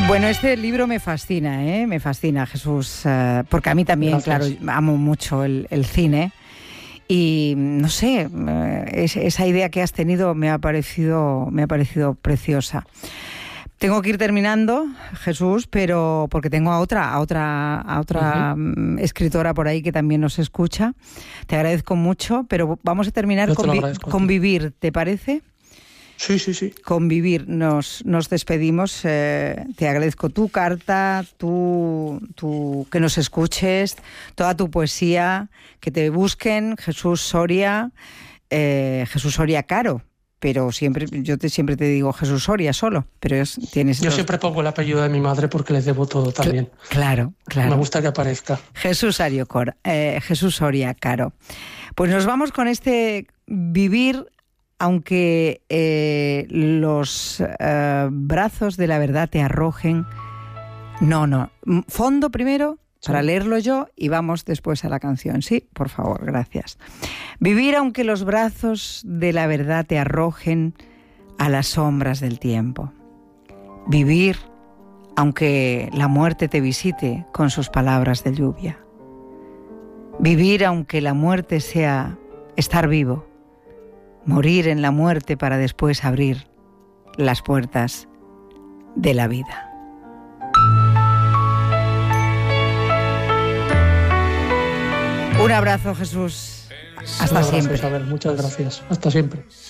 Bueno, este libro me fascina, me fascina, Jesús, porque a mí también, Gracias. Claro, amo mucho el cine y no sé, esa idea que has tenido me ha parecido preciosa. Tengo que ir terminando, Jesús, pero porque tengo a otra escritora por ahí que también nos escucha. Te agradezco mucho, pero vamos a terminar con Vivir, ¿te parece? Sí. Con Vivir nos despedimos. Te agradezco tu carta, que nos escuches, toda tu poesía, que te busquen, Jesús Soria Caro. Pero siempre te digo Jesús Soria solo. Pero yo siempre pongo el apellido de mi madre porque les debo todo también. Claro. Me gusta que aparezca. Jesús Soria Caro. Pues nos vamos con este Vivir, aunque los brazos de la verdad te arrojen. No. Fondo primero, para leerlo yo, y vamos después a la canción. Sí, por favor, gracias. Vivir aunque los brazos de la verdad te arrojen a las sombras del tiempo. Vivir aunque la muerte te visite con sus palabras de lluvia. Vivir aunque la muerte sea estar vivo. Morir en la muerte para después abrir las puertas de la vida. Un abrazo, Jesús. Hasta siempre. Isabel. Muchas gracias. Hasta siempre.